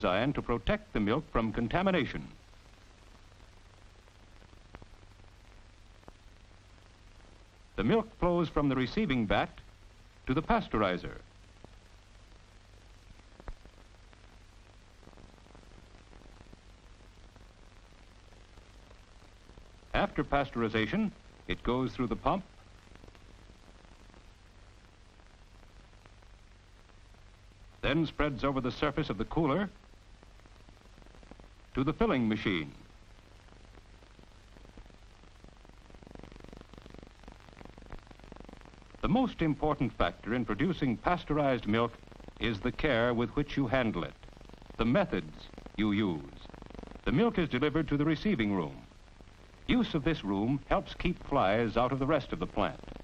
designed to protect the milk from contamination. The milk flows from the receiving vat to the pasteurizer. After pasteurization, it goes through the pump, then spreads over the surface of the cooler to the filling machine. The most important factor in producing pasteurized milk is the care with which you handle it, the methods you use. The milk is delivered to the receiving room. Use of this room helps keep flies out of the rest of the plant.